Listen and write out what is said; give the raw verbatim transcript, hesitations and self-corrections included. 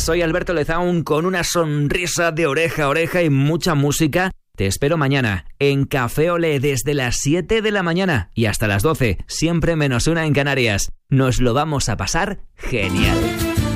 soy Alberto Lezaun con una sonrisa de oreja a oreja y mucha música. Te espero mañana en Café Olé desde las siete de la mañana y hasta las doce, siempre menos una en Canarias. Nos lo vamos a pasar genial.